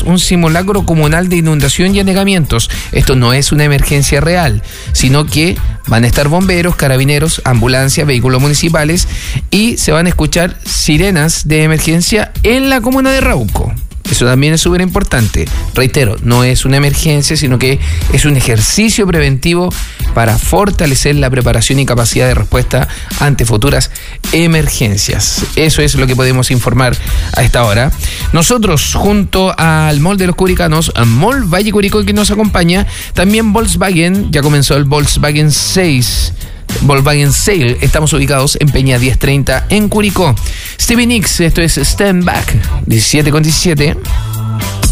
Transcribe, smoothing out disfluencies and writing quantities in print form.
un simulacro comunal de inundación y anegamientos. Esto no es una emergencia real, sino que van a estar bomberos, carabineros, ambulancias, vehículos municipales y se van a escuchar sirenas de emergencia en la comuna de Rauco. Eso también es súper importante. Reitero, no es una emergencia, sino que es un ejercicio preventivo para fortalecer la preparación y capacidad de respuesta ante futuras emergencias. Eso es lo que podemos informar a esta hora. Nosotros, junto al Mall de los Curicanos, Mall Valle Curicó, que nos acompaña, también Volkswagen, ya comenzó el Volkswagen Sale. Estamos ubicados en Peña 1030 en Curicó. Stevie Nicks, esto es Stand Back, 17:17.